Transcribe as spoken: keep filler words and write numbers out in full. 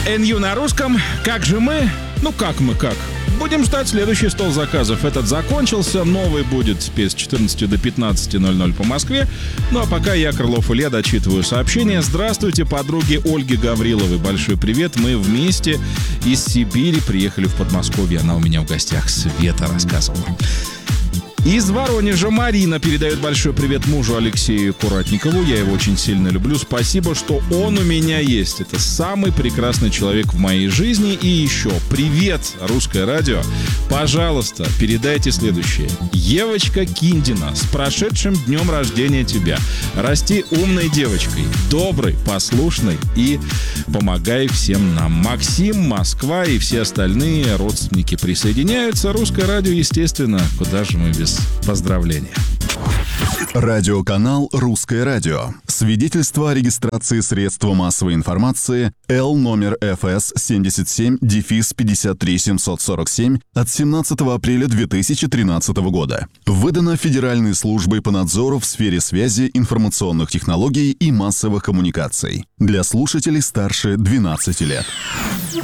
эн ю на русском. Как же мы? Ну как мы, как? Будем ждать следующий стол заказов. Этот закончился, новый будет с четырнадцати до пятнадцати ноль ноль по Москве. Ну а пока я, Крылов Илья, дочитываю сообщение. Здравствуйте, подруги Ольги Гавриловой. Большой привет. Мы вместе из Сибири приехали в Подмосковье. Она у меня в гостях. Света рассказывала. Из Воронежа Марина передает большой привет мужу Алексею Куратникову. Я его очень сильно люблю. Спасибо, что он у меня есть. Это самый прекрасный человек в моей жизни. И еще привет, Русское радио. Пожалуйста, передайте следующее. Евочка Киндина, с прошедшим днем рождения тебя. Расти умной девочкой, доброй, послушной и помогай всем нам. Максим, Москва и все остальные родственники присоединяются. Русское радио, естественно, куда же мы без поздравления. Радиоканал «Русское радио». Свидетельство о регистрации средства массовой информации Л номер эф эс семьдесят семь пятьдесят три семьсот сорок семь от семнадцатого апреля две тысячи тринадцатого года. Выдано Федеральной службой по надзору в сфере связи, информационных технологий и массовых коммуникаций. Для слушателей старше двенадцати лет.